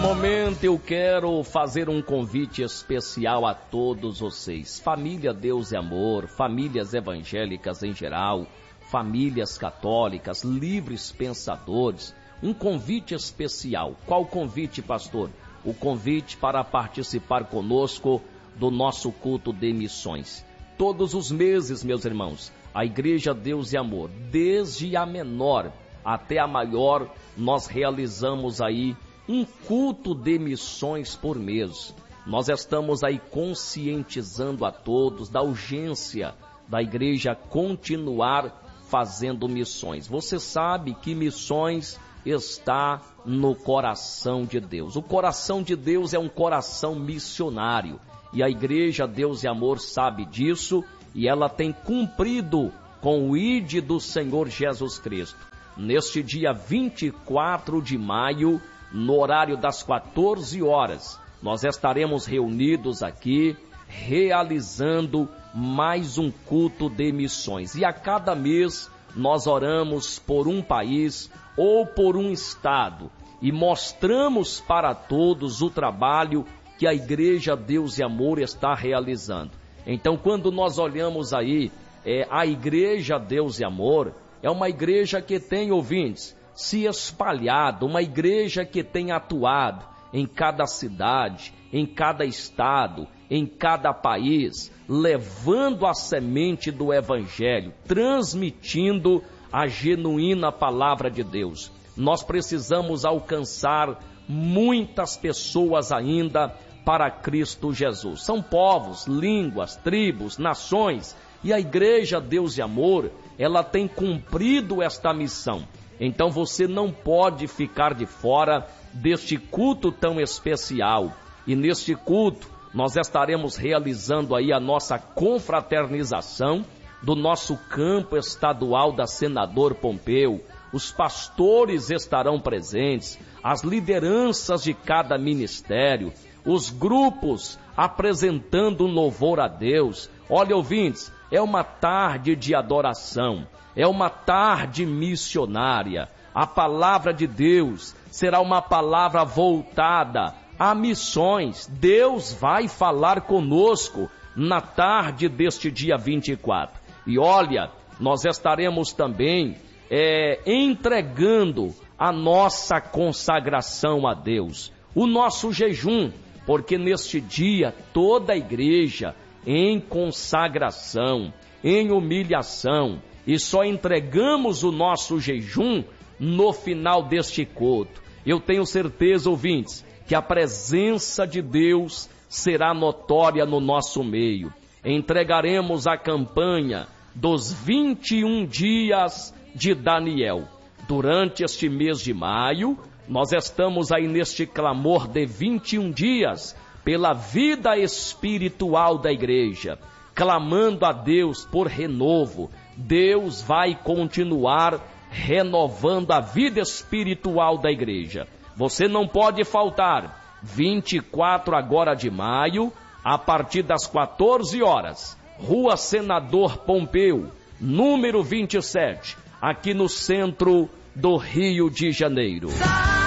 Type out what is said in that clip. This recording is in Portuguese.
Momento eu quero fazer um convite especial a todos vocês, família Deus e Amor, famílias evangélicas em geral, famílias católicas, livres pensadores, um convite especial. Qual convite, pastor? O convite para participar conosco do nosso culto de missões. Todos os meses, meus irmãos, a Igreja Deus e Amor, desde a menor até a maior, nós realizamos aí um culto de missões por mês. Nós estamos aí conscientizando a todos da urgência da igreja continuar fazendo missões. Você sabe que missões está no coração de Deus. O coração de Deus é um coração missionário. E a Igreja Deus e Amor sabe disso e ela tem cumprido com o ID do Senhor Jesus Cristo. Neste dia 24 de maio, no horário das 14 horas, nós estaremos reunidos aqui, realizando mais um culto de missões. E a cada mês, nós oramos por um país ou por um estado e mostramos para todos o trabalho que a Igreja Deus e Amor está realizando. Então, quando nós olhamos aí, a Igreja Deus e Amor é uma igreja que tem, ouvintes, se espalhado, uma igreja que tem atuado em cada cidade, em cada estado, em cada país, levando a semente do Evangelho, transmitindo a genuína palavra de Deus. Nós precisamos alcançar muitas pessoas ainda para Cristo Jesus. São povos, línguas, tribos, nações, e a Igreja Deus e Amor, ela tem cumprido esta missão. Então você não pode ficar de fora deste culto tão especial. E neste culto nós estaremos realizando aí a nossa confraternização do nosso campo estadual da Senador Pompeu. Os pastores estarão presentes, as lideranças de cada ministério, os grupos apresentando um louvor a Deus. Olha, ouvintes, é uma tarde de adoração. É uma tarde missionária. A palavra de Deus será uma palavra voltada a missões. Deus vai falar conosco na tarde deste dia 24. E olha, nós estaremos também entregando a nossa consagração a Deus, o nosso jejum, porque neste dia toda a igreja em consagração, em humilhação, e só entregamos o nosso jejum no final deste culto. Eu tenho certeza, ouvintes, que a presença de Deus será notória no nosso meio. Entregaremos a campanha dos 21 dias de Daniel. Durante este mês de maio, nós estamos aí neste clamor de 21 dias pela vida espiritual da igreja, clamando a Deus por renovo. Deus vai continuar renovando a vida espiritual da igreja. Você não pode faltar. 24 agora de maio, a partir das 14 horas, Rua Senador Pompeu, número 27, aqui no centro do Rio de Janeiro.